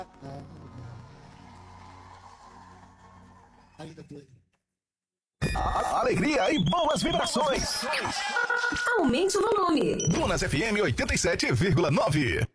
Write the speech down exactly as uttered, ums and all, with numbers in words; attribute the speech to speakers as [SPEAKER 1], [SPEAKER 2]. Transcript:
[SPEAKER 1] Ainda tô aí.
[SPEAKER 2] Alegria e boas vibrações.
[SPEAKER 3] Aumente o volume.
[SPEAKER 2] Dunas F M oitenta e sete vírgula nove.